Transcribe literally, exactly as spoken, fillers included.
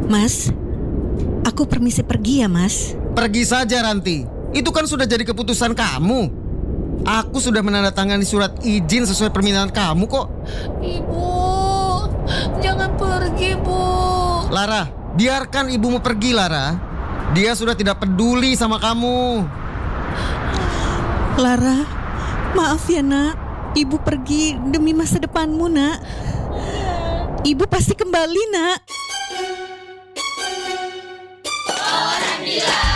Mas, aku permisi pergi ya, Mas. Pergi saja, Ranti. Itu kan sudah jadi keputusan kamu. Aku sudah menandatangani surat izin sesuai permintaan kamu kok. Ibu, jangan pergi, Bu. Lara, biarkan ibumu pergi, Lara. Dia sudah tidak peduli sama kamu. Lara, maaf ya nak. Ibu pergi demi masa depanmu, nak. Ibu pasti kembali, nak. Orang gila.